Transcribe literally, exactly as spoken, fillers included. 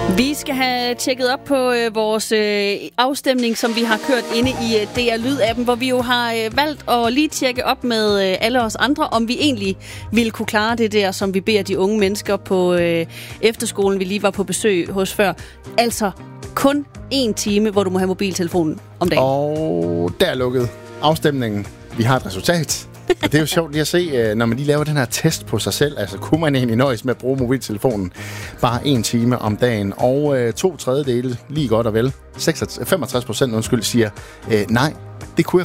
Vi skal have tjekket op på øh, vores øh, afstemning, som vi har kørt inde i øh, D R Lyd-appen, hvor vi jo har øh, valgt at lige tjekke op med øh, alle os andre, om vi egentlig ville kunne klare det der, som vi beder de unge mennesker på øh, efterskolen, vi lige var på besøg hos før. Altså kun en time, hvor du må have mobiltelefonen om dagen. Og der er lukket afstemningen. Vi har et resultat. Og det er jo sjovt lige at se, når man lige laver den her test på sig selv. Altså, kunne man egentlig nøjes med at bruge mobiltelefonen bare en time om dagen? Og øh, to tredjedele, lige godt og vel, femogtres procent undskyld, siger øh, nej, det kunne jeg